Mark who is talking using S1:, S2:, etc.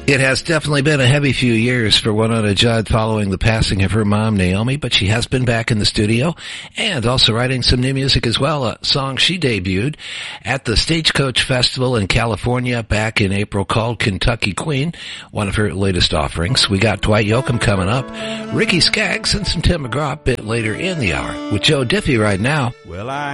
S1: It has definitely been a heavy few years for Wynonna Judd following the passing of her mom, Naomi, but she has been back in the studio and also writing some new music as well, a song she debuted at the Stagecoach Festival in California back in April called Kentucky Queen, one of her latest offerings. We got Dwight Yoakam coming up, Ricky Skaggs, and some Tim McGraw a bit later in the hour with Joe Diffie right now.
S2: Well, I